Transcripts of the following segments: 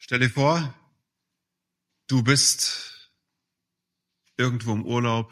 Stell dir vor, du bist irgendwo im Urlaub,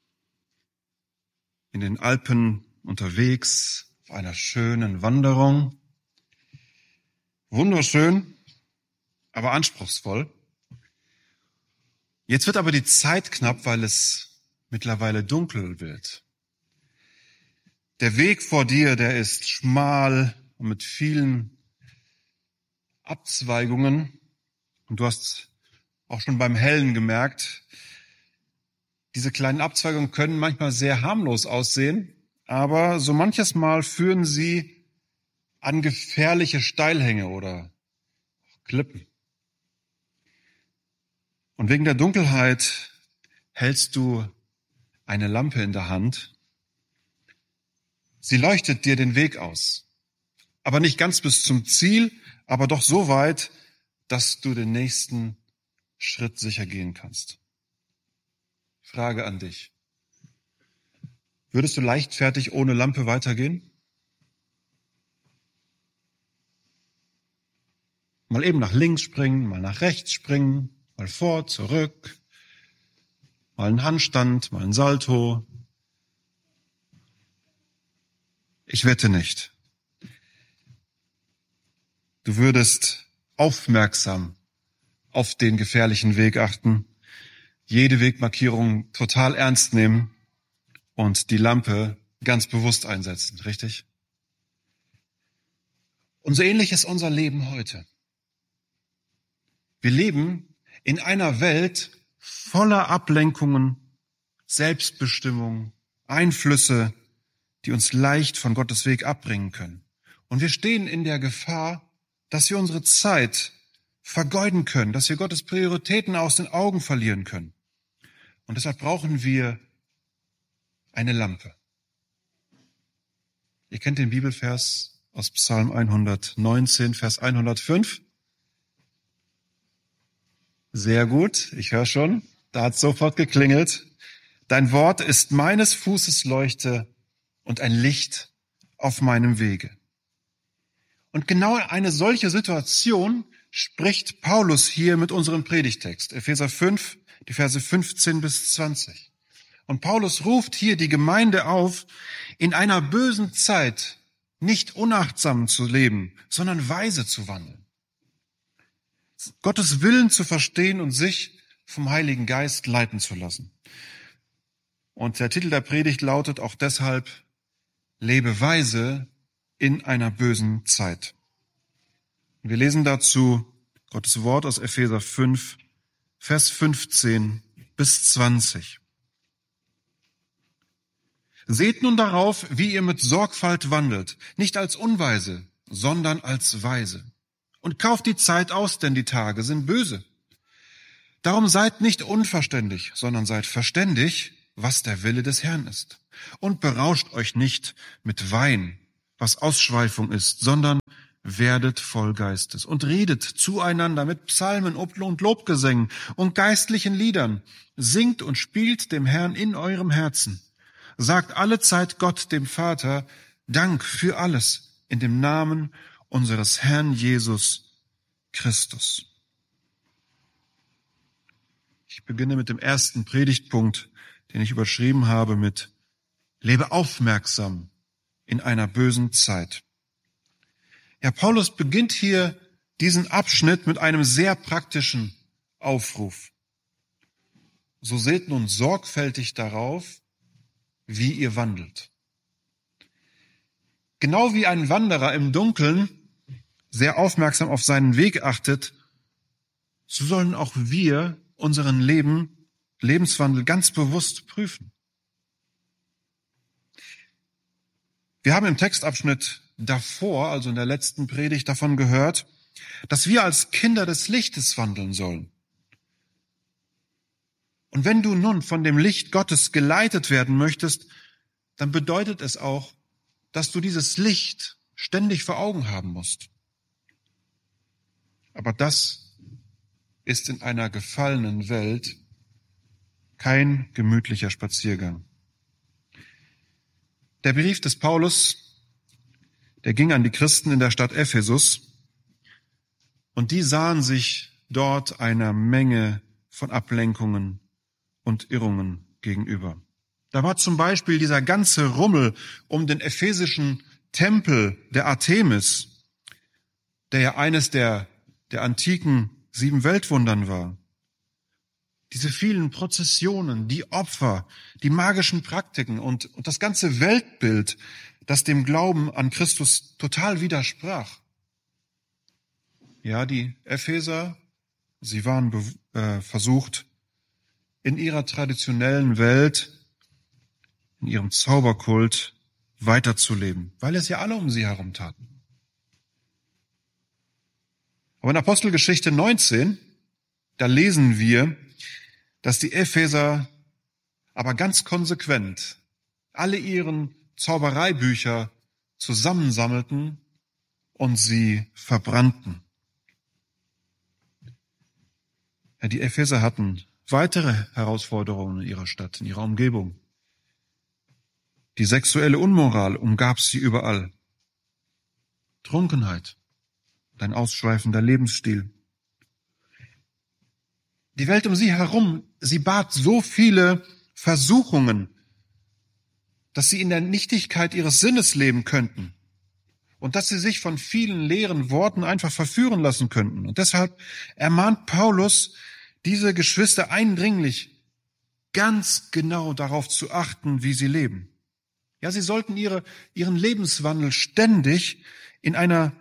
in den Alpen unterwegs, auf einer schönen Wanderung. Wunderschön, aber anspruchsvoll. Jetzt wird aber die Zeit knapp, weil es mittlerweile dunkel wird. Der Weg vor dir, der ist schmal und mit vielen Abzweigungen. Und du hast auch schon beim Hellen gemerkt, diese kleinen Abzweigungen können manchmal sehr harmlos aussehen, aber so manches Mal führen sie an gefährliche Steilhänge oder Klippen. Und wegen der Dunkelheit hältst du eine Lampe in der Hand. Sie leuchtet dir den Weg aus, aber nicht ganz bis zum Ziel, aber doch so weit, dass du den nächsten Schritt sicher gehen kannst. Frage an dich. Würdest du leichtfertig ohne Lampe weitergehen? Mal eben nach links springen, mal nach rechts springen, mal vor, zurück, mal einen Handstand, mal einen Salto. Ich wette nicht. Du würdest aufmerksam auf den gefährlichen Weg achten, jede Wegmarkierung total ernst nehmen und die Lampe ganz bewusst einsetzen, richtig? Und so ähnlich ist unser Leben heute. Wir leben in einer Welt voller Ablenkungen, Selbstbestimmung, Einflüsse, die uns leicht von Gottes Weg abbringen können. Und wir stehen in der Gefahr, dass wir unsere Zeit vergeuden können, dass wir Gottes Prioritäten aus den Augen verlieren können. Und deshalb brauchen wir eine Lampe. Ihr kennt den Bibelvers aus Psalm 119, Vers 105. Sehr gut, ich höre schon, da hat es sofort geklingelt. Dein Wort ist meines Fußes Leuchte und ein Licht auf meinem Wege. Und genau eine solche Situation spricht Paulus hier mit unserem Predigtext, Epheser 5, die Verse 15 bis 20. Und Paulus ruft hier die Gemeinde auf, in einer bösen Zeit nicht unachtsam zu leben, sondern weise zu wandeln. Gottes Willen zu verstehen und sich vom Heiligen Geist leiten zu lassen. Und der Titel der Predigt lautet auch deshalb, Lebe weise in einer bösen Zeit. Wir lesen dazu Gottes Wort aus Epheser 5, Vers 15 bis 20. Seht nun darauf, wie ihr mit Sorgfalt wandelt, nicht als Unweise, sondern als Weise. Und kauft die Zeit aus, denn die Tage sind böse. Darum seid nicht unverständig, sondern seid verständig, was der Wille des Herrn ist. Und berauscht euch nicht mit Wein, was Ausschweifung ist, sondern werdet voll Geistes und redet zueinander mit Psalmen und Lobgesängen und geistlichen Liedern. Singt und spielt dem Herrn in eurem Herzen. Sagt allezeit Gott, dem Vater, Dank für alles in dem Namen unseres Herrn Jesus Christus. Ich beginne mit dem ersten Predigtpunkt, den ich überschrieben habe mit Lebe aufmerksam in einer bösen Zeit. Ja, Paulus beginnt hier diesen Abschnitt mit einem sehr praktischen Aufruf. So seht nun sorgfältig darauf, wie ihr wandelt. Genau wie ein Wanderer im Dunkeln sehr aufmerksam auf seinen Weg achtet, so sollen auch wir unseren Lebenswandel ganz bewusst prüfen. Wir haben im Textabschnitt davor, also in der letzten Predigt, davon gehört, dass wir als Kinder des Lichtes wandeln sollen. Und wenn du nun von dem Licht Gottes geleitet werden möchtest, dann bedeutet es auch, dass du dieses Licht ständig vor Augen haben musst. Aber das ist in einer gefallenen Welt kein gemütlicher Spaziergang. Der Brief des Paulus, der ging an die Christen in der Stadt Ephesus. Und die sahen sich dort einer Menge von Ablenkungen und Irrungen gegenüber. Da war zum Beispiel dieser ganze Rummel um den ephesischen Tempel der Artemis, der ja eines der antiken 7 Weltwundern war. Diese vielen Prozessionen, die Opfer, die magischen Praktiken und das ganze Weltbild, das dem Glauben an Christus total widersprach. Ja, die Epheser, sie waren versucht, in ihrer traditionellen Welt, in ihrem Zauberkult weiterzuleben, weil es ja alle um sie herum taten. Aber in Apostelgeschichte 19, da lesen wir, dass die Epheser aber ganz konsequent alle ihren Zaubereibücher zusammensammelten und sie verbrannten. Ja, die Epheser hatten weitere Herausforderungen in ihrer Stadt, in ihrer Umgebung. Die sexuelle Unmoral umgab sie überall. Trunkenheit, ein ausschweifender Lebensstil. Die Welt um sie herum, sie bat so viele Versuchungen, dass sie in der Nichtigkeit ihres Sinnes leben könnten und dass sie sich von vielen leeren Worten einfach verführen lassen könnten. Und deshalb ermahnt Paulus diese Geschwister eindringlich, ganz genau darauf zu achten, wie sie leben. Ja, sie sollten ihren Lebenswandel beständig in einer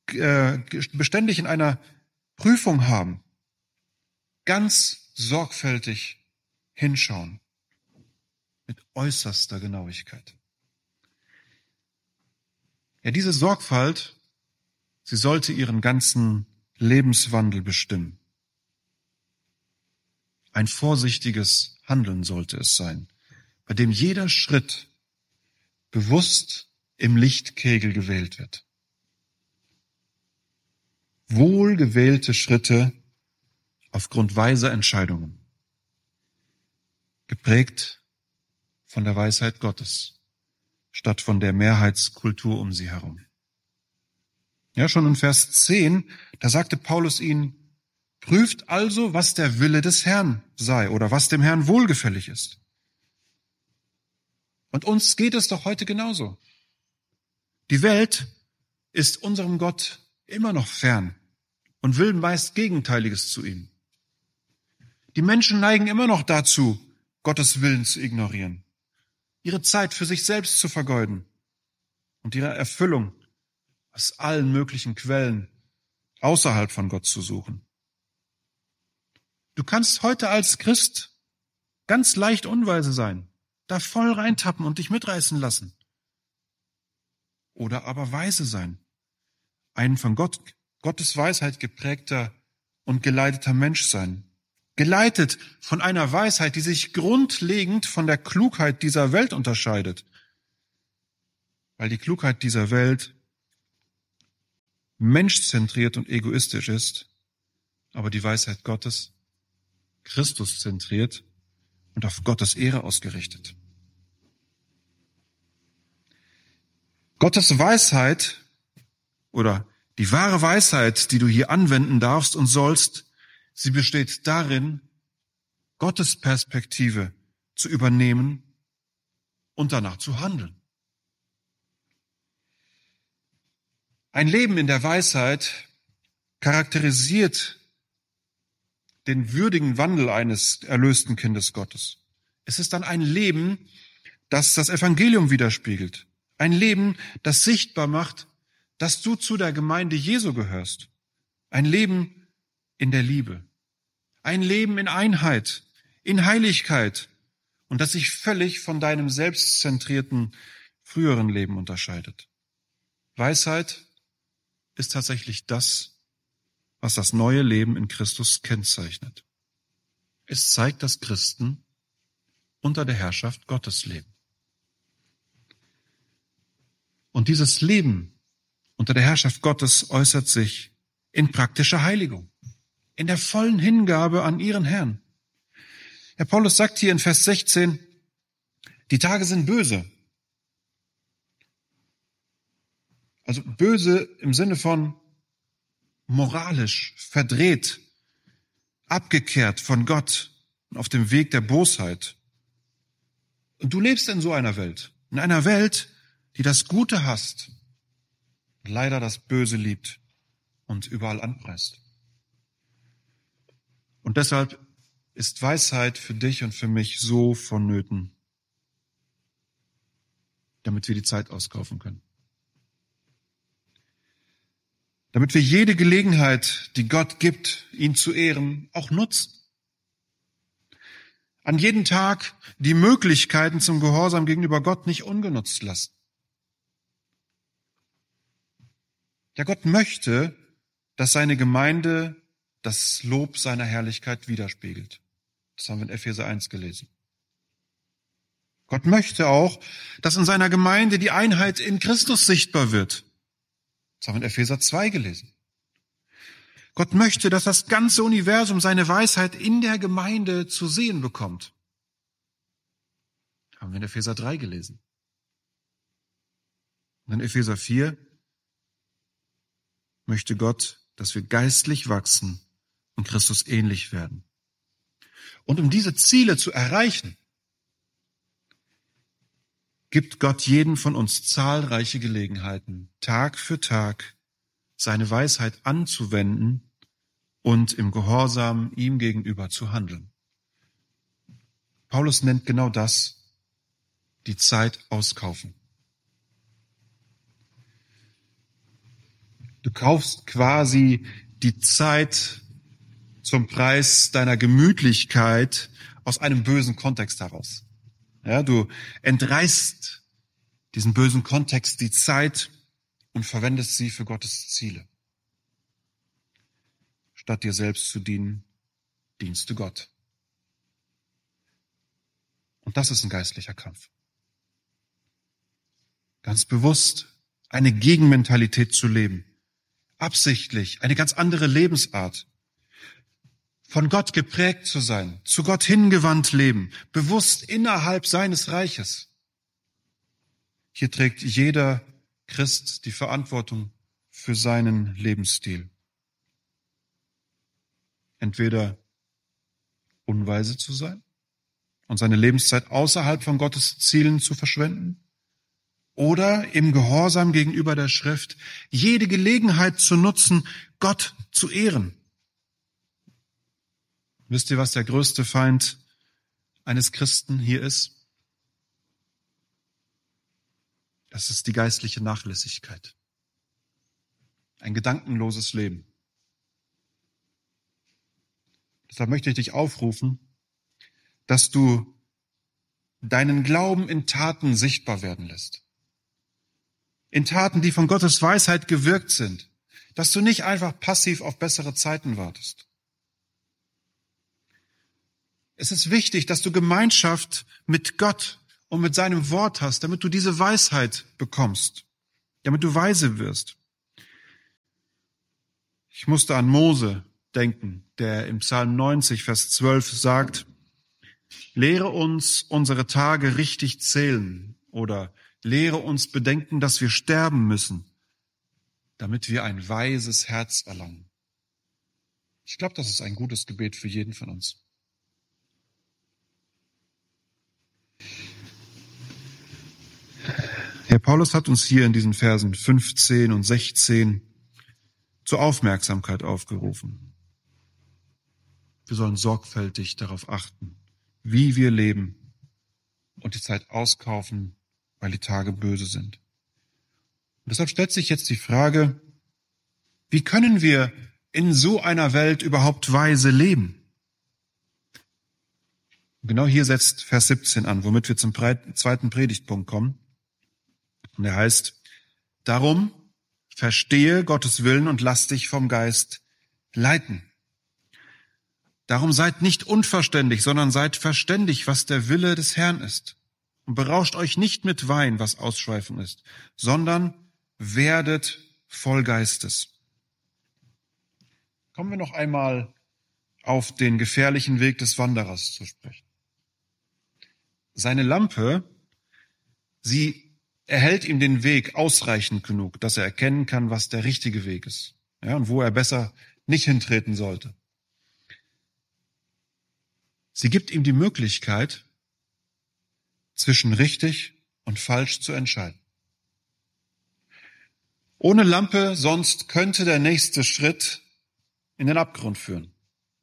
Prüfung haben. Ganz sorgfältig hinschauen. Mit äußerster Genauigkeit. Ja, diese Sorgfalt, sie sollte ihren ganzen Lebenswandel bestimmen. Ein vorsichtiges Handeln sollte es sein, bei dem jeder Schritt bewusst im Lichtkegel gewählt wird. Wohlgewählte Schritte aufgrund weiser Entscheidungen, geprägt von der Weisheit Gottes, statt von der Mehrheitskultur um sie herum. Ja, schon in Vers 10, da sagte Paulus ihnen, prüft also, was der Wille des Herrn sei oder was dem Herrn wohlgefällig ist. Und uns geht es doch heute genauso. Die Welt ist unserem Gott immer noch fern und will meist Gegenteiliges zu ihm. Die Menschen neigen immer noch dazu, Gottes Willen zu ignorieren, ihre Zeit für sich selbst zu vergeuden und ihre Erfüllung aus allen möglichen Quellen außerhalb von Gott zu suchen. Du kannst heute als Christ ganz leicht unweise sein, da voll reintappen und dich mitreißen lassen. Oder aber weise sein, ein von Gottes Weisheit geprägter und geleiteter Mensch sein. Geleitet von einer Weisheit, die sich grundlegend von der Klugheit dieser Welt unterscheidet. Weil die Klugheit dieser Welt menschzentriert und egoistisch ist, aber die Weisheit Gottes Christus zentriert und auf Gottes Ehre ausgerichtet. Gottes Weisheit oder die wahre Weisheit, die du hier anwenden darfst und sollst, sie besteht darin, Gottes Perspektive zu übernehmen und danach zu handeln. Ein Leben in der Weisheit charakterisiert den würdigen Wandel eines erlösten Kindes Gottes. Es ist dann ein Leben, das das Evangelium widerspiegelt. Ein Leben, das sichtbar macht, dass du zu der Gemeinde Jesu gehörst. Ein Leben in der Liebe. Ein Leben in Einheit, in Heiligkeit und das sich völlig von deinem selbstzentrierten früheren Leben unterscheidet. Weisheit ist tatsächlich das, was das neue Leben in Christus kennzeichnet. Es zeigt, dass Christen unter der Herrschaft Gottes leben. Und dieses Leben unter der Herrschaft Gottes äußert sich in praktischer Heiligung, in der vollen Hingabe an ihren Herrn. Herr Paulus sagt hier in Vers 16, die Tage sind böse. Also böse im Sinne von moralisch verdreht, abgekehrt von Gott und auf dem Weg der Bosheit. Und du lebst in so einer Welt, in einer Welt, die das Gute hasst, leider das Böse liebt und überall anpreist. Und deshalb ist Weisheit für dich und für mich so vonnöten, damit wir die Zeit auskaufen können. Damit wir jede Gelegenheit, die Gott gibt, ihn zu ehren, auch nutzen. An jedem Tag die Möglichkeiten zum Gehorsam gegenüber Gott nicht ungenutzt lassen. Ja, Gott möchte, dass seine Gemeinde das Lob seiner Herrlichkeit widerspiegelt. Das haben wir in Epheser 1 gelesen. Gott möchte auch, dass in seiner Gemeinde die Einheit in Christus sichtbar wird. Das haben wir in Epheser 2 gelesen. Gott möchte, dass das ganze Universum seine Weisheit in der Gemeinde zu sehen bekommt. Das haben wir in Epheser 3 gelesen. Und in Epheser 4 möchte Gott, dass wir geistlich wachsen und Christus ähnlich werden. Und um diese Ziele zu erreichen, gibt Gott jedem von uns zahlreiche Gelegenheiten, Tag für Tag seine Weisheit anzuwenden und im Gehorsam ihm gegenüber zu handeln. Paulus nennt genau das die Zeit auskaufen. Du kaufst quasi die Zeit zum Preis deiner Gemütlichkeit aus einem bösen Kontext heraus. Ja, du entreißt diesen bösen Kontext die Zeit und verwendest sie für Gottes Ziele. Statt dir selbst zu dienen, dienst du Gott. Und das ist ein geistlicher Kampf. Ganz bewusst eine Gegenmentalität zu leben. Absichtlich eine ganz andere Lebensart. Von Gott geprägt zu sein, zu Gott hingewandt leben, bewusst innerhalb seines Reiches. Hier trägt jeder Christ die Verantwortung für seinen Lebensstil. Entweder unweise zu sein und seine Lebenszeit außerhalb von Gottes Zielen zu verschwenden oder im Gehorsam gegenüber der Schrift jede Gelegenheit zu nutzen, Gott zu ehren. Wisst ihr, was der größte Feind eines Christen hier ist? Das ist die geistliche Nachlässigkeit. Ein gedankenloses Leben. Deshalb möchte ich dich aufrufen, dass du deinen Glauben in Taten sichtbar werden lässt. In Taten, die von Gottes Weisheit gewirkt sind. Dass du nicht einfach passiv auf bessere Zeiten wartest. Es ist wichtig, dass du Gemeinschaft mit Gott und mit seinem Wort hast, damit du diese Weisheit bekommst, damit du weise wirst. Ich musste an Mose denken, der im Psalm 90, Vers 12 sagt, lehre uns unsere Tage richtig zählen oder lehre uns bedenken, dass wir sterben müssen, damit wir ein weises Herz erlangen. Ich glaube, das ist ein gutes Gebet für jeden von uns. Herr Paulus hat uns hier in diesen Versen 15 und 16 zur Aufmerksamkeit aufgerufen. Wir sollen sorgfältig darauf achten, wie wir leben und die Zeit auskaufen, weil die Tage böse sind. Und deshalb stellt sich jetzt die Frage, wie können wir in so einer Welt überhaupt weise leben? Und genau hier setzt Vers 17 an, womit wir zum zweiten Predigtpunkt kommen. Und er heißt, darum verstehe Gottes Willen und lass dich vom Geist leiten. Darum seid nicht unverständig, sondern seid verständig, was der Wille des Herrn ist. Und berauscht euch nicht mit Wein, was Ausschweifung ist, sondern werdet voll Geistes. Kommen wir noch einmal auf den gefährlichen Weg des Wanderers zu sprechen. Seine Lampe, sie erhält ihm den Weg ausreichend genug, dass er erkennen kann, was der richtige Weg ist. ja, und wo er besser nicht hintreten sollte. Sie gibt ihm die Möglichkeit, zwischen richtig und falsch zu entscheiden. Ohne Lampe sonst könnte der nächste Schritt in den Abgrund führen.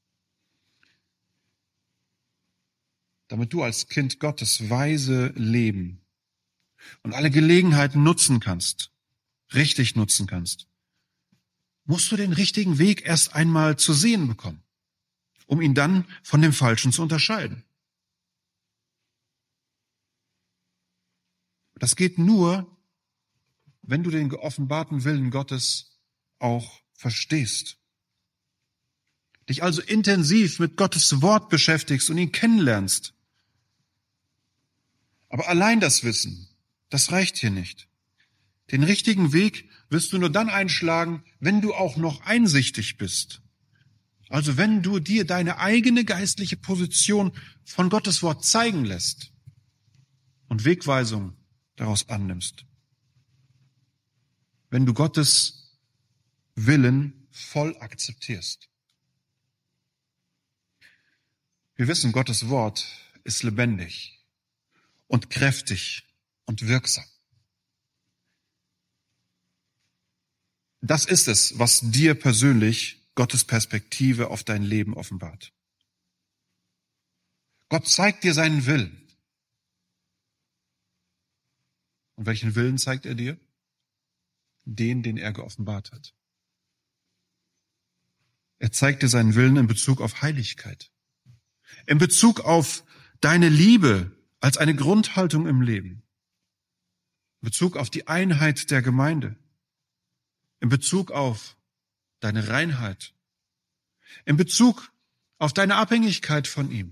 Damit du als Kind Gottes weise leben und alle Gelegenheiten nutzen kannst, richtig nutzen kannst, musst du den richtigen Weg erst einmal zu sehen bekommen, um ihn dann von dem Falschen zu unterscheiden. Das geht nur, wenn du den geoffenbarten Willen Gottes auch verstehst. Dich also intensiv mit Gottes Wort beschäftigst und ihn kennenlernst. Aber allein das Wissen, das reicht hier nicht. Den richtigen Weg wirst du nur dann einschlagen, wenn du auch noch einsichtig bist. Also wenn du dir deine eigene geistliche Position von Gottes Wort zeigen lässt und Wegweisung daraus annimmst. Wenn du Gottes Willen voll akzeptierst. Wir wissen, Gottes Wort ist lebendig und kräftig und wirksam. Das ist es, was dir persönlich Gottes Perspektive auf dein Leben offenbart. Gott zeigt dir seinen Willen. Und welchen Willen zeigt er dir? Den er geoffenbart hat. Er zeigt dir seinen Willen in Bezug auf Heiligkeit, in Bezug auf deine Liebe als eine Grundhaltung im Leben, in Bezug auf die Einheit der Gemeinde, in Bezug auf deine Reinheit, in Bezug auf deine Abhängigkeit von ihm,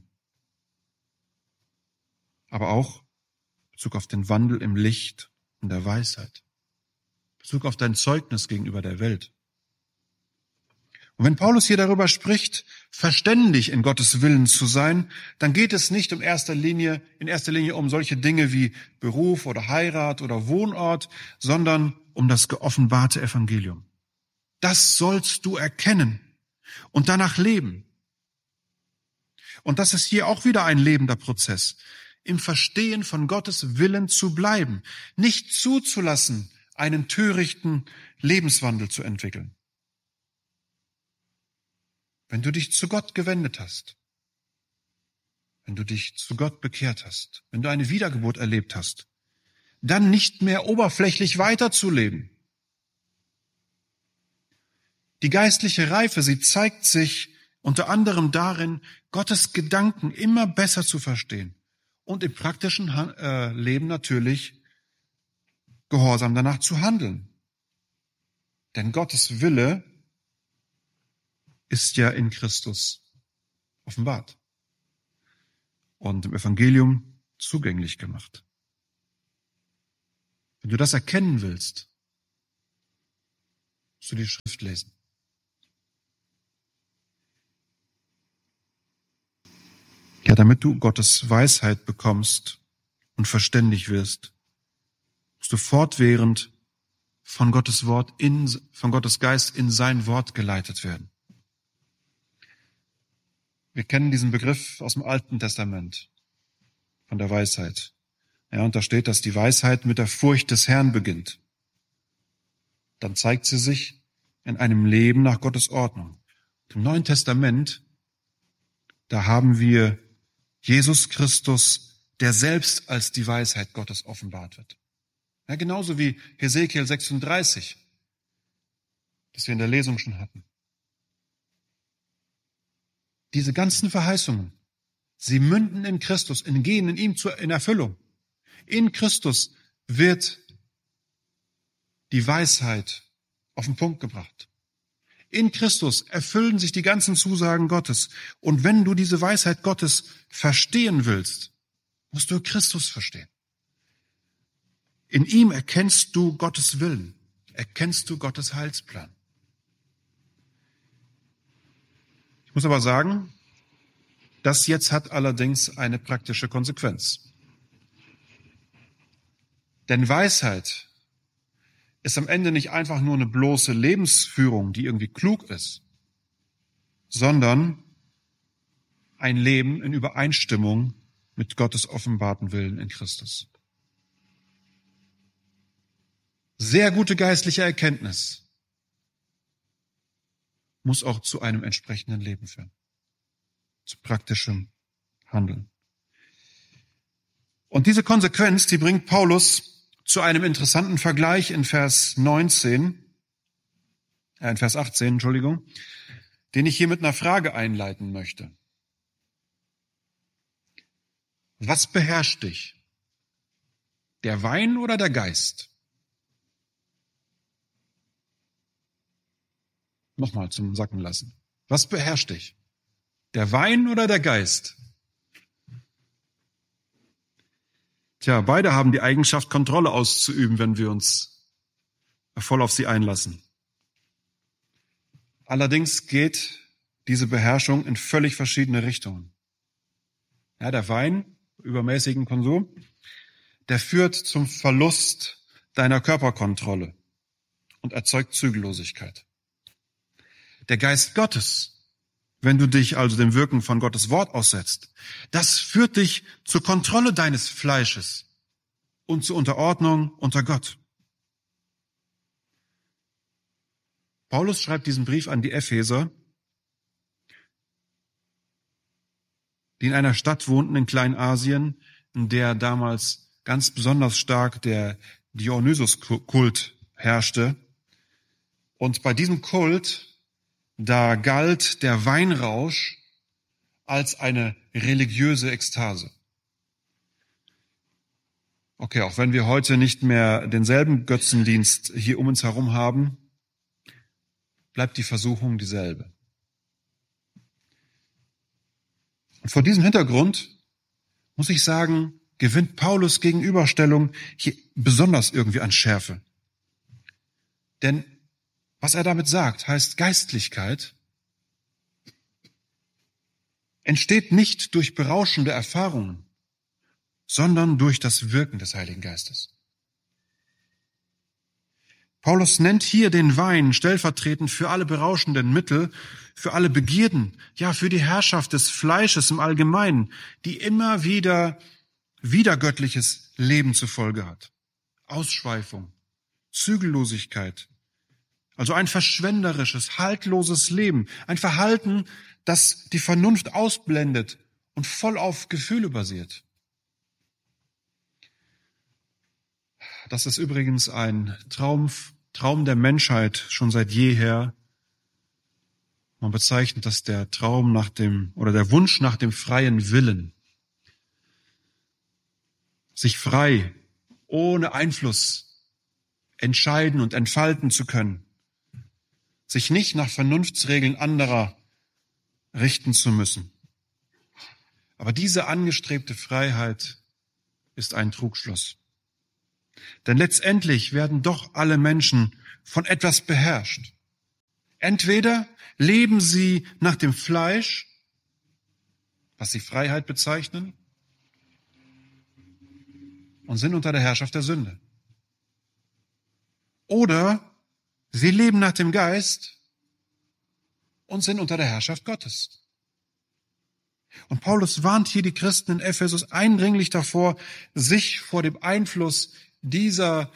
aber auch in Bezug auf den Wandel im Licht und der Weisheit, in Bezug auf dein Zeugnis gegenüber der Welt. Und wenn Paulus hier darüber spricht, verständig in Gottes Willen zu sein, dann geht es nicht in erster Linie um solche Dinge wie Beruf oder Heirat oder Wohnort, sondern um das geoffenbarte Evangelium. Das sollst du erkennen und danach leben. Und das ist hier auch wieder ein lebender Prozess, im Verstehen von Gottes Willen zu bleiben, nicht zuzulassen, einen törichten Lebenswandel zu entwickeln. Wenn du dich zu Gott gewendet hast, wenn du dich zu Gott bekehrt hast, wenn du eine Wiedergeburt erlebt hast, dann nicht mehr oberflächlich weiterzuleben. Die geistliche Reife, sie zeigt sich unter anderem darin, Gottes Gedanken immer besser zu verstehen und im praktischen Leben natürlich gehorsam danach zu handeln. Denn Gottes Wille ist ja in Christus offenbart und im Evangelium zugänglich gemacht. Wenn du das erkennen willst, musst du die Schrift lesen. Ja, damit du Gottes Weisheit bekommst und verständig wirst, musst du fortwährend von Gottes Geist in sein Wort geleitet werden. Wir kennen diesen Begriff aus dem Alten Testament, von der Weisheit. Ja, und da steht, dass die Weisheit mit der Furcht des Herrn beginnt. Dann zeigt sie sich in einem Leben nach Gottes Ordnung. Im Neuen Testament, da haben wir Jesus Christus, der selbst als die Weisheit Gottes offenbart wird. Ja, genauso wie Hesekiel 36, das wir in der Lesung schon hatten. Diese ganzen Verheißungen, sie münden in Christus, gehen in ihm in Erfüllung. In Christus wird die Weisheit auf den Punkt gebracht. In Christus erfüllen sich die ganzen Zusagen Gottes. Und wenn du diese Weisheit Gottes verstehen willst, musst du Christus verstehen. In ihm erkennst du Gottes Willen, erkennst du Gottes Heilsplan. Ich muss aber sagen, das jetzt hat allerdings eine praktische Konsequenz. Denn Weisheit ist am Ende nicht einfach nur eine bloße Lebensführung, die irgendwie klug ist, sondern ein Leben in Übereinstimmung mit Gottes offenbarten Willen in Christus. Sehr gute geistliche Erkenntnis muss auch zu einem entsprechenden Leben führen, zu praktischem Handeln. Und diese Konsequenz, die bringt Paulus zu einem interessanten Vergleich in Vers 18, den ich hier mit einer Frage einleiten möchte. Was beherrscht dich? Der Wein oder der Geist? Nochmal zum Sacken lassen. Was beherrscht dich? Der Wein oder der Geist? Tja, beide haben die Eigenschaft, Kontrolle auszuüben, wenn wir uns voll auf sie einlassen. Allerdings geht diese Beherrschung in völlig verschiedene Richtungen. Ja, der Wein, übermäßigen Konsum, der führt zum Verlust deiner Körperkontrolle und erzeugt Zügellosigkeit. Der Geist Gottes, wenn du dich also dem Wirken von Gottes Wort aussetzt, das führt dich zur Kontrolle deines Fleisches und zur Unterordnung unter Gott. Paulus schreibt diesen Brief an die Epheser, die in einer Stadt wohnten in Kleinasien, in der damals ganz besonders stark der Dionysus-Kult herrschte. Und bei diesem Kult, da galt der Weinrausch als eine religiöse Ekstase. Okay, auch wenn wir heute nicht mehr denselben Götzendienst hier um uns herum haben, bleibt die Versuchung dieselbe. Und vor diesem Hintergrund muss ich sagen, gewinnt Paulus Gegenüberstellung hier besonders irgendwie an Schärfe. Denn was er damit sagt, heißt, Geistlichkeit entsteht nicht durch berauschende Erfahrungen, sondern durch das Wirken des Heiligen Geistes. Paulus nennt hier den Wein stellvertretend für alle berauschenden Mittel, für alle Begierden, ja, für die Herrschaft des Fleisches im Allgemeinen, die immer wieder widergöttliches Leben zur Folge hat. Ausschweifung, Zügellosigkeit, also ein verschwenderisches, haltloses Leben, ein Verhalten, das die Vernunft ausblendet und voll auf Gefühle basiert. Das ist übrigens ein Traum der Menschheit schon seit jeher. Man bezeichnet das der Traum nach dem, oder der Wunsch nach dem freien Willen. Sich frei, ohne Einfluss entscheiden und entfalten zu können. Sich nicht nach Vernunftsregeln anderer richten zu müssen. Aber diese angestrebte Freiheit ist ein Trugschluss. Denn letztendlich werden doch alle Menschen von etwas beherrscht. Entweder leben sie nach dem Fleisch, was sie Freiheit bezeichnen, und sind unter der Herrschaft der Sünde. Oder sie leben nach dem Geist und sind unter der Herrschaft Gottes. Und Paulus warnt hier die Christen in Ephesus eindringlich davor, sich vor dem Einfluss dieser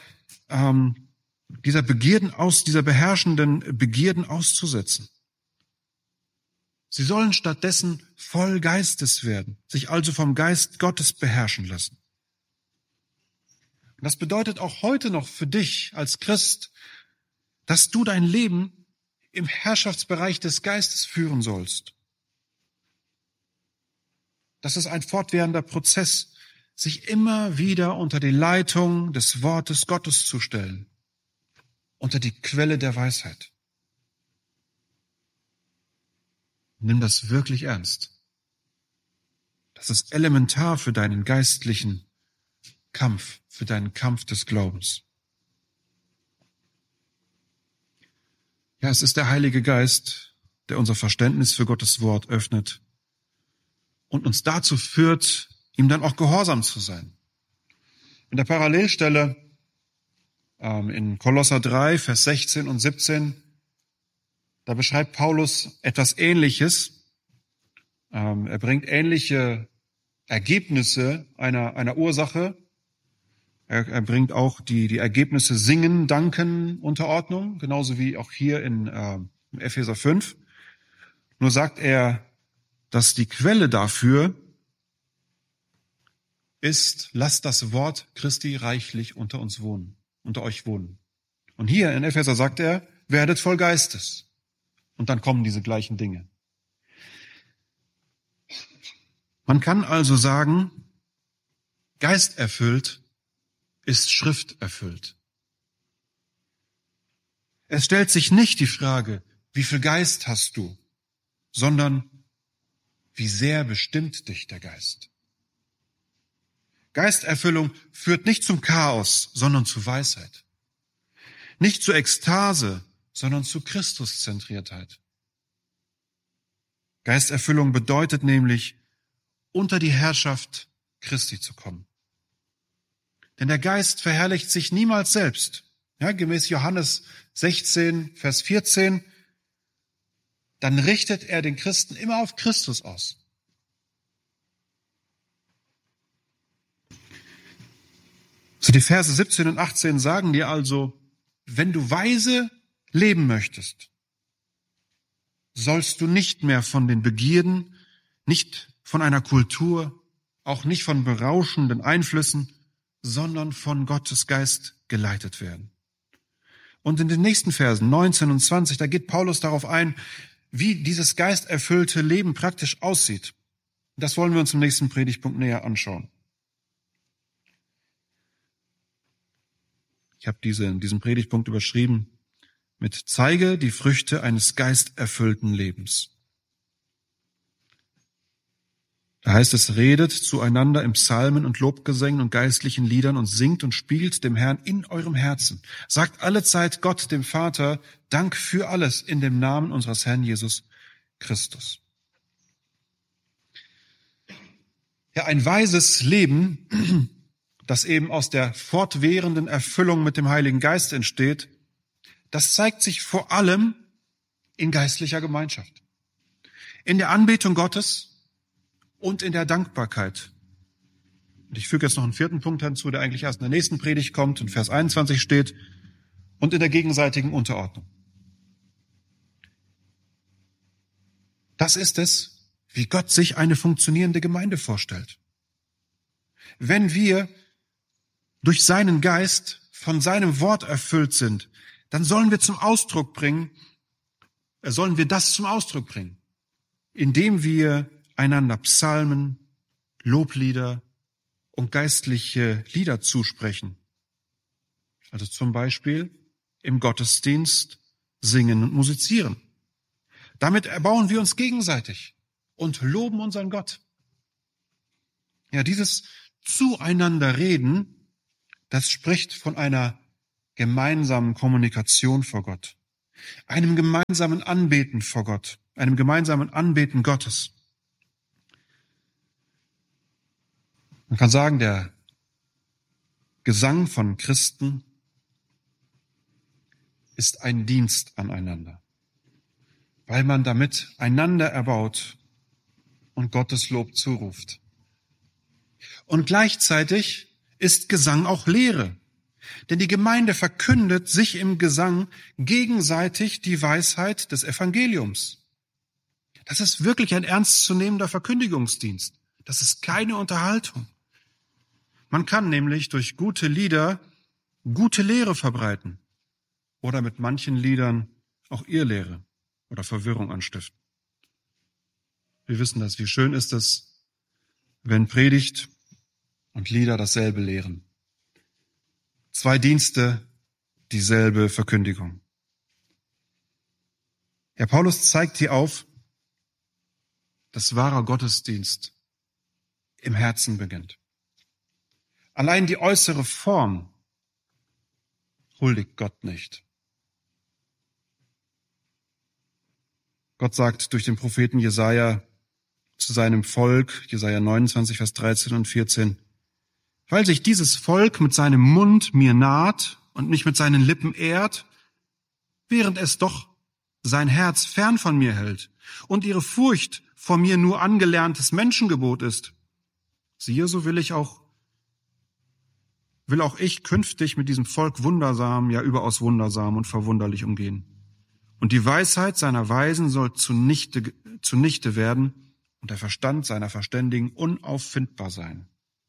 beherrschenden Begierden auszusetzen. Sie sollen stattdessen voll Geistes werden, sich also vom Geist Gottes beherrschen lassen. Und das bedeutet auch heute noch für dich als Christ, dass du dein Leben im Herrschaftsbereich des Geistes führen sollst. Das ist ein fortwährender Prozess, sich immer wieder unter die Leitung des Wortes Gottes zu stellen, unter die Quelle der Weisheit. Nimm das wirklich ernst. Das ist elementar für deinen geistlichen Kampf, für deinen Kampf des Glaubens. Ja, es ist der Heilige Geist, der unser Verständnis für Gottes Wort öffnet und uns dazu führt, ihm dann auch gehorsam zu sein. In der Parallelstelle In Kolosser 3, Vers 16 und 17, da beschreibt Paulus etwas Ähnliches. Er bringt ähnliche Ergebnisse einer Ursache. Er bringt auch die Ergebnisse Singen, Danken, Unterordnung, genauso wie auch hier in Epheser 5. Nur sagt er, dass die Quelle dafür ist, lasst das Wort Christi reichlich unter euch wohnen. Und hier in Epheser sagt er, werdet voll Geistes. Und dann kommen diese gleichen Dinge. Man kann also sagen, geisterfüllt ist schrifterfüllt. Es stellt sich nicht die Frage, wie viel Geist hast du, sondern wie sehr bestimmt dich der Geist. Geisterfüllung führt nicht zum Chaos, sondern zu Weisheit. Nicht zu Ekstase, sondern zu Christuszentriertheit. Geisterfüllung bedeutet nämlich, unter die Herrschaft Christi zu kommen. Denn der Geist verherrlicht sich niemals selbst. Ja, gemäß Johannes 16, Vers 14, dann richtet er den Christen immer auf Christus aus. So die Verse 17 und 18 sagen dir also, wenn du weise leben möchtest, sollst du nicht mehr von den Begierden, nicht von einer Kultur, auch nicht von berauschenden Einflüssen, sondern von Gottes Geist geleitet werden. Und in den nächsten Versen 19 und 20, da geht Paulus darauf ein, wie dieses geisterfüllte Leben praktisch aussieht. Das wollen wir uns im nächsten Predigtpunkt näher anschauen. Ich habe diesen Predigtpunkt überschrieben mit Zeige die Früchte eines geisterfüllten Lebens. Da heißt es, redet zueinander in Psalmen und Lobgesängen und geistlichen Liedern und singt und spielt dem Herrn in eurem Herzen. Sagt allezeit Gott, dem Vater, Dank für alles in dem Namen unseres Herrn Jesus Christus. Ja, ein weises Leben, das eben aus der fortwährenden Erfüllung mit dem Heiligen Geist entsteht, das zeigt sich vor allem in geistlicher Gemeinschaft. In der Anbetung Gottes und in der Dankbarkeit. Und ich füge jetzt noch einen vierten Punkt hinzu, der eigentlich erst in der nächsten Predigt kommt, in Vers 21 steht, und in der gegenseitigen Unterordnung. Das ist es, wie Gott sich eine funktionierende Gemeinde vorstellt. Wenn wir durch seinen Geist von seinem Wort erfüllt sind, dann sollen wir das zum Ausdruck bringen, indem wir einander Psalmen, Loblieder und geistliche Lieder zusprechen. Also zum Beispiel im Gottesdienst singen und musizieren. Damit erbauen wir uns gegenseitig und loben unseren Gott. Ja, dieses Zueinander-Reden, das spricht von einer gemeinsamen Kommunikation vor Gott, einem gemeinsamen Anbeten vor Gott, einem gemeinsamen Anbeten Gottes. Man kann sagen, der Gesang von Christen ist ein Dienst aneinander, weil man damit einander erbaut und Gottes Lob zuruft. Und gleichzeitig ist Gesang auch Lehre, denn die Gemeinde verkündet sich im Gesang gegenseitig die Weisheit des Evangeliums. Das ist wirklich ein ernstzunehmender Verkündigungsdienst. Das ist keine Unterhaltung. Man kann nämlich durch gute Lieder gute Lehre verbreiten oder mit manchen Liedern auch Irrlehre oder Verwirrung anstiften. Wir wissen das. Wie schön ist es, wenn Predigt und Lieder dasselbe lehren. Zwei Dienste, dieselbe Verkündigung. Herr Paulus zeigt hier auf, dass wahrer Gottesdienst im Herzen beginnt. Allein die äußere Form huldigt Gott nicht. Gott sagt durch den Propheten Jesaja zu seinem Volk, Jesaja 29, Vers 13 und 14, weil sich dieses Volk mit seinem Mund mir naht und mich mit seinen Lippen ehrt, während es doch sein Herz fern von mir hält und ihre Furcht vor mir nur angelerntes Menschengebot ist. Siehe, so will auch ich künftig mit diesem Volk wundersam, ja überaus wundersam und verwunderlich umgehen. Und die Weisheit seiner Weisen soll zunichte werden und der Verstand seiner Verständigen unauffindbar sein.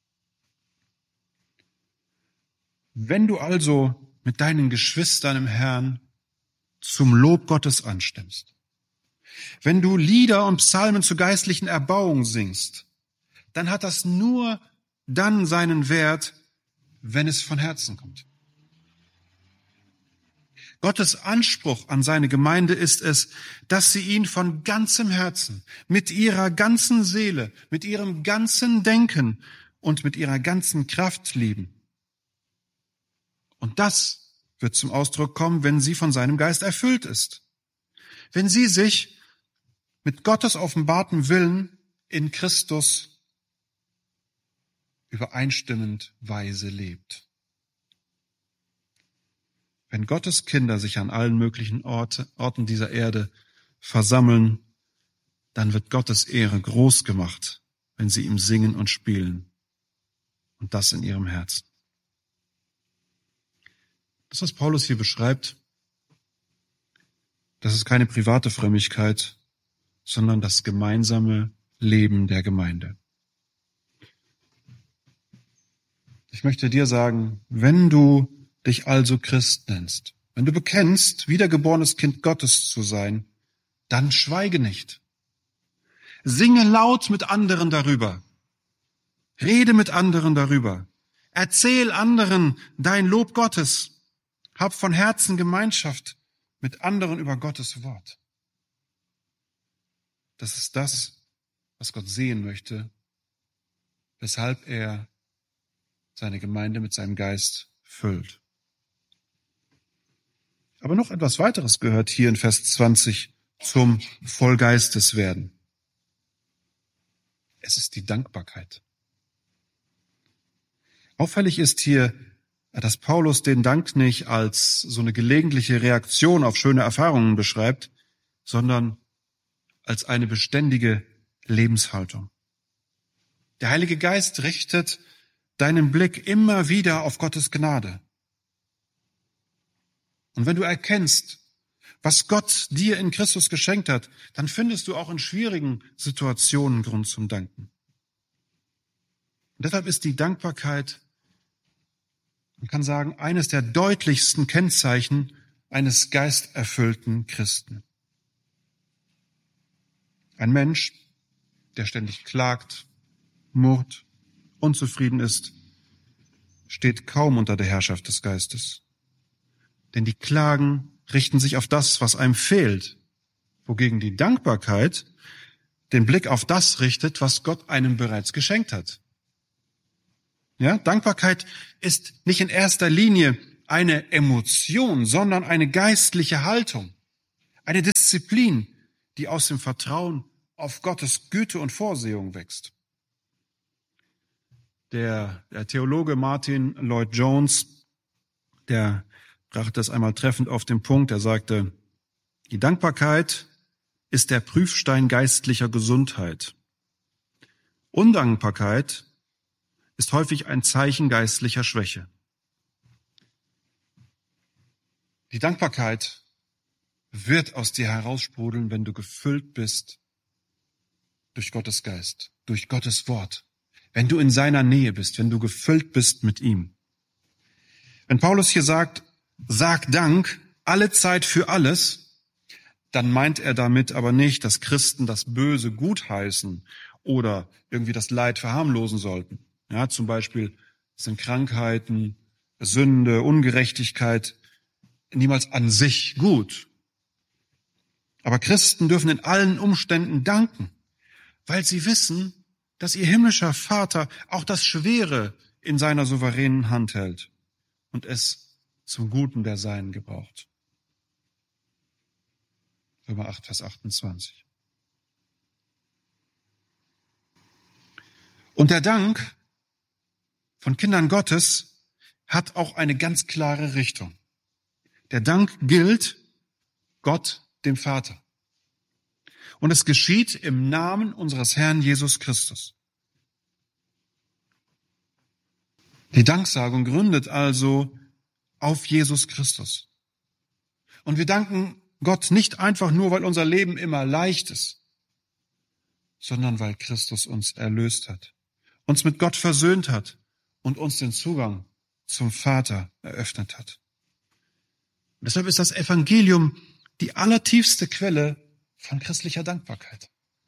Wenn du also mit deinen Geschwistern im Herrn zum Lob Gottes anstimmst, wenn du Lieder und Psalmen zur geistlichen Erbauung singst, dann hat das nur dann seinen Wert, wenn es von Herzen kommt. Gottes Anspruch an seine Gemeinde ist es, dass sie ihn von ganzem Herzen, mit ihrer ganzen Seele, mit ihrem ganzen Denken und mit ihrer ganzen Kraft lieben. Und das wird zum Ausdruck kommen, wenn sie von seinem Geist erfüllt ist. Wenn sie sich mit Gottes offenbarten Willen in Christus übereinstimmend weise lebt. Wenn Gottes Kinder sich an allen möglichen Orten dieser Erde versammeln, dann wird Gottes Ehre groß gemacht, wenn sie ihm singen und spielen. Und das in ihrem Herzen. Das, was Paulus hier beschreibt, das ist keine private Frömmigkeit, sondern das gemeinsame Leben der Gemeinde. Ich möchte dir sagen, wenn du dich also Christ nennst, wenn du bekennst, wiedergeborenes Kind Gottes zu sein, dann schweige nicht. Singe laut mit anderen darüber. Rede mit anderen darüber. Erzähl anderen dein Lob Gottes. Hab von Herzen Gemeinschaft mit anderen über Gottes Wort. Das ist das, was Gott sehen möchte, weshalb er seine Gemeinde mit seinem Geist füllt. Aber noch etwas weiteres gehört hier in Vers 20 zum Vollgeistes werden. Es ist die Dankbarkeit. Auffällig ist hier, dass Paulus den Dank nicht als so eine gelegentliche Reaktion auf schöne Erfahrungen beschreibt, sondern als eine beständige Lebenshaltung. Der Heilige Geist richtet deinen Blick immer wieder auf Gottes Gnade. Und wenn du erkennst, was Gott dir in Christus geschenkt hat, dann findest du auch in schwierigen Situationen Grund zum Danken. Und deshalb ist die Dankbarkeit, man kann sagen, eines der deutlichsten Kennzeichen eines geisterfüllten Christen. Ein Mensch, der ständig klagt, murrt, unzufrieden ist, steht kaum unter der Herrschaft des Geistes. Denn die Klagen richten sich auf das, was einem fehlt, wogegen die Dankbarkeit den Blick auf das richtet, was Gott einem bereits geschenkt hat. Ja, Dankbarkeit ist nicht in erster Linie eine Emotion, sondern eine geistliche Haltung, eine Disziplin, die aus dem Vertrauen auf Gottes Güte und Vorsehung wächst. Der Theologe Martin Lloyd-Jones, der brachte das einmal treffend auf den Punkt. Er sagte, die Dankbarkeit ist der Prüfstein geistlicher Gesundheit. Undankbarkeit ist häufig ein Zeichen geistlicher Schwäche. Die Dankbarkeit wird aus dir heraussprudeln, wenn du gefüllt bist durch Gottes Geist, durch Gottes Wort. Wenn du in seiner Nähe bist, wenn du gefüllt bist mit ihm. Wenn Paulus hier sagt, sag Dank, alle Zeit für alles, dann meint er damit aber nicht, dass Christen das Böse gutheißen oder irgendwie das Leid verharmlosen sollten. Ja, zum Beispiel sind Krankheiten, Sünde, Ungerechtigkeit niemals an sich gut. Aber Christen dürfen in allen Umständen danken, weil sie wissen, dass ihr himmlischer Vater auch das Schwere in seiner souveränen Hand hält und es zum Guten der Seinen gebraucht. Römer 8, Vers 28. Und der Dank von Kindern Gottes hat auch eine ganz klare Richtung. Der Dank gilt Gott, dem Vater. Und es geschieht im Namen unseres Herrn Jesus Christus. Die Danksagung gründet also auf Jesus Christus. Und wir danken Gott nicht einfach nur, weil unser Leben immer leicht ist, sondern weil Christus uns erlöst hat, uns mit Gott versöhnt hat und uns den Zugang zum Vater eröffnet hat. Und deshalb ist das Evangelium die allertiefste Quelle von christlicher Dankbarkeit.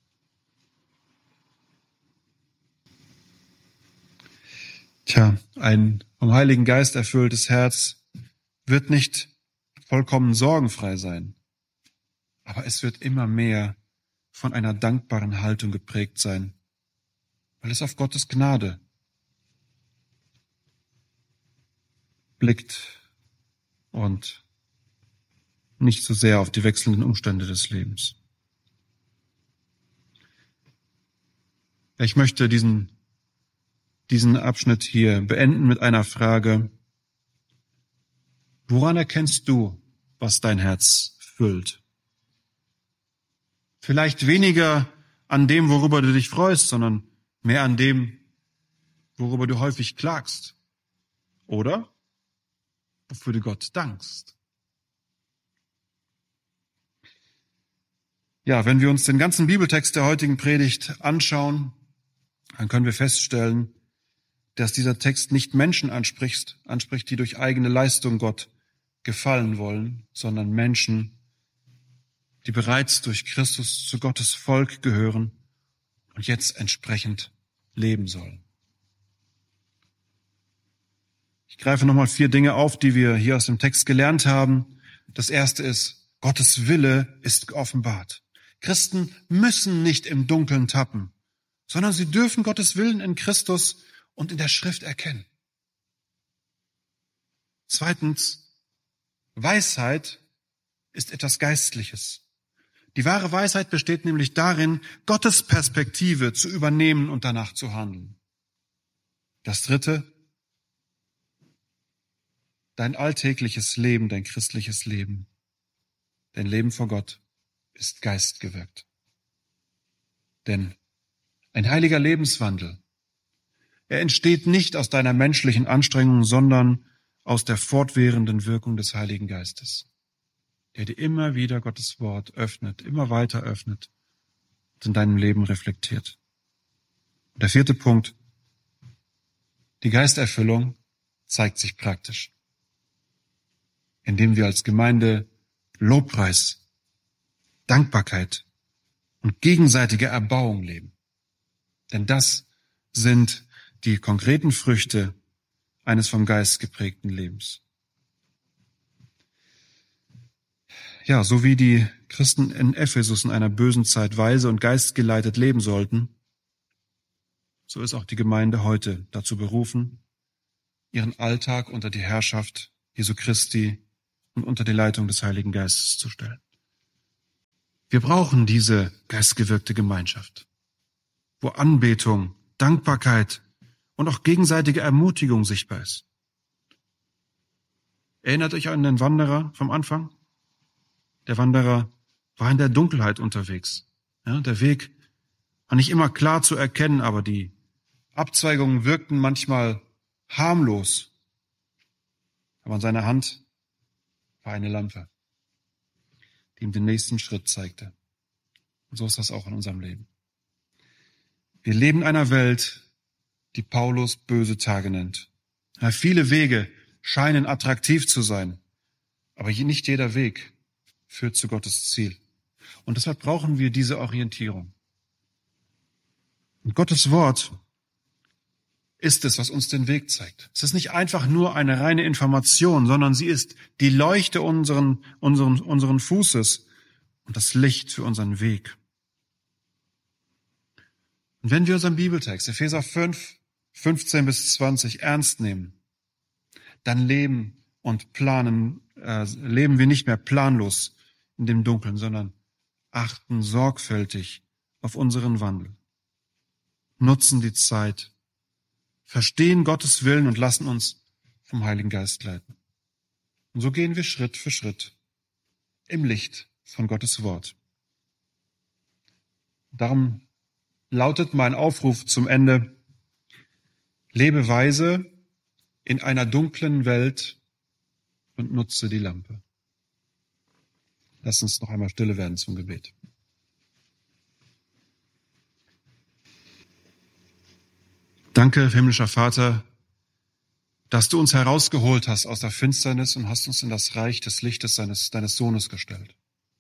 Ein vom Heiligen Geist erfülltes Herz wird nicht vollkommen sorgenfrei sein, aber es wird immer mehr von einer dankbaren Haltung geprägt sein, weil es auf Gottes Gnade blickt und nicht so sehr auf die wechselnden Umstände des Lebens. Ich möchte diesen Abschnitt hier beenden mit einer Frage: Woran erkennst du, was dein Herz füllt? Vielleicht weniger an dem, worüber du dich freust, sondern mehr an dem, worüber du häufig klagst. Oder wofür du Gott dankst. Ja, wenn wir uns den ganzen Bibeltext der heutigen Predigt anschauen, dann können wir feststellen, dass dieser Text nicht Menschen anspricht, die durch eigene Leistung Gott gefallen wollen, sondern Menschen, die bereits durch Christus zu Gottes Volk gehören und jetzt entsprechend leben sollen. Ich greife nochmal 4 Dinge auf, die wir hier aus dem Text gelernt haben. Das erste ist, Gottes Wille ist geoffenbart. Christen müssen nicht im Dunkeln tappen, sondern sie dürfen Gottes Willen in Christus und in der Schrift erkennen. Zweitens, Weisheit ist etwas Geistliches. Die wahre Weisheit besteht nämlich darin, Gottes Perspektive zu übernehmen und danach zu handeln. Das dritte, dein alltägliches Leben, dein christliches Leben, dein Leben vor Gott ist geistgewirkt. Denn ein heiliger Lebenswandel, er entsteht nicht aus deiner menschlichen Anstrengung, sondern aus der fortwährenden Wirkung des Heiligen Geistes, der dir immer wieder Gottes Wort öffnet, immer weiter öffnet und in deinem Leben reflektiert. Und der 4. Punkt, die Geisterfüllung zeigt sich praktisch, indem wir als Gemeinde Lobpreis, Dankbarkeit und gegenseitige Erbauung leben. Denn das sind die konkreten Früchte eines vom Geist geprägten Lebens. Ja, so wie die Christen in Ephesus in einer bösen Zeit weise und geistgeleitet leben sollten, so ist auch die Gemeinde heute dazu berufen, ihren Alltag unter die Herrschaft Jesu Christi und unter die Leitung des Heiligen Geistes zu stellen. Wir brauchen diese geistgewirkte Gemeinschaft, wo Anbetung, Dankbarkeit und auch gegenseitige Ermutigung sichtbar ist. Erinnert euch an den Wanderer vom Anfang? Der Wanderer war in der Dunkelheit unterwegs. Ja, der Weg war nicht immer klar zu erkennen, aber die Abzweigungen wirkten manchmal harmlos. Aber an seiner Hand war eine Lampe, die ihm den nächsten Schritt zeigte. Und so ist das auch in unserem Leben. Wir leben in einer Welt, die Paulus böse Tage nennt. Ja, viele Wege scheinen attraktiv zu sein, aber nicht jeder Weg führt zu Gottes Ziel. Und deshalb brauchen wir diese Orientierung. Und Gottes Wort ist es, was uns den Weg zeigt. Es ist nicht einfach nur eine reine Information, sondern sie ist die Leuchte unseren Fußes und das Licht für unseren Weg. Und wenn wir unseren Bibeltext, Epheser 5, 15 bis 20, ernst nehmen, dann leben wir nicht mehr planlos in dem Dunkeln, sondern achten sorgfältig auf unseren Wandel, nutzen die Zeit, verstehen Gottes Willen und lassen uns vom Heiligen Geist leiten. Und so gehen wir Schritt für Schritt im Licht von Gottes Wort. Darum lautet mein Aufruf zum Ende: Lebe weise in einer dunklen Welt und nutze die Lampe. Lass uns noch einmal stille werden zum Gebet. Danke, himmlischer Vater, dass du uns herausgeholt hast aus der Finsternis und hast uns in das Reich des Lichtes deines Sohnes gestellt.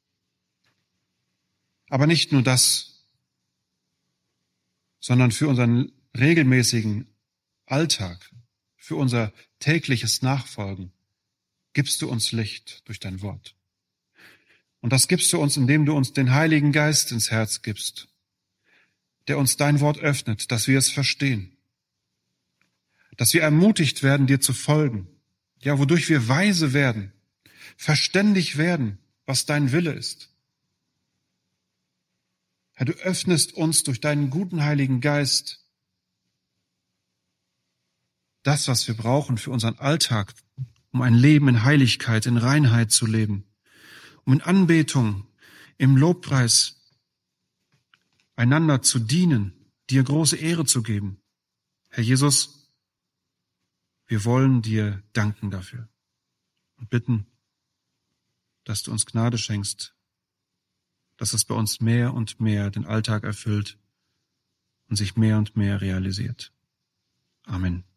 Aber nicht nur das, sondern für unseren regelmäßigen Alltag, für unser tägliches Nachfolgen, gibst du uns Licht durch dein Wort. Und das gibst du uns, indem du uns den Heiligen Geist ins Herz gibst, der uns dein Wort öffnet, dass wir es verstehen, dass wir ermutigt werden, dir zu folgen, ja, wodurch wir weise werden, verständig werden, was dein Wille ist. Herr, du öffnest uns durch deinen guten Heiligen Geist das, was wir brauchen für unseren Alltag, um ein Leben in Heiligkeit, in Reinheit zu leben, um in Anbetung, im Lobpreis einander zu dienen, dir große Ehre zu geben. Herr Jesus, wir wollen dir danken dafür und bitten, dass du uns Gnade schenkst, dass es bei uns mehr und mehr den Alltag erfüllt und sich mehr und mehr realisiert. Amen.